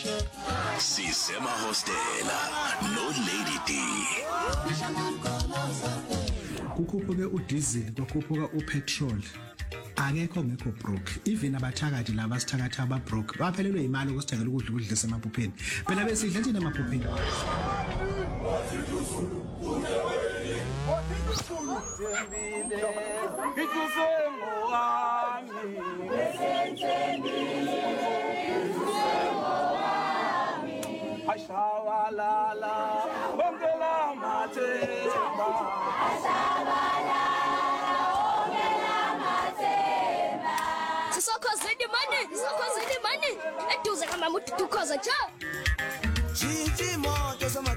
Sisemahostela no Lady D. Kukhuphuke udiesel, kukhuphuka upetrol. Akekho ngekho broke. Even abathakathi laba sithakatha aba broke. Baphelelwe imali ukusithengela ukudla esemaphupheni. Phela besidla thina emaphupheni. Ashawalala, ongela mathemba. Ashawalala, ongela mathemba. Sisokhozeni mani. Eduze kama muthi ukhoza cha. Chichi moto sama